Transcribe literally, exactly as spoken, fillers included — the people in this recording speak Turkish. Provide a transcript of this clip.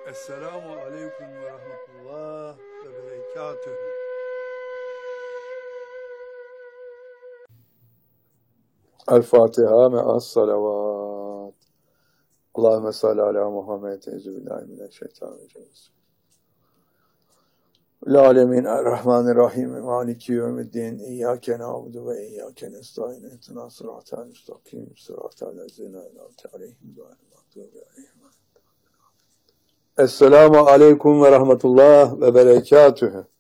Esselamu aleyküm ve rahmetullah ve berekatühü. El-Fatiha me'as salavat. Allahümme salli ala Muhammed. Euzubillahimineşşeytanirracim. Alemin er-Rahmanir-Rahim. Maliki yevmiddin. İyyâke na'budu ve iyyâke nestaîn. İhdina sıratal müstakîm. Sıratal lezîne en'amte aleyhim gayril mağdûbi aleyhim. Esselamu aleyküm ve rahmetullah ve berekatühü.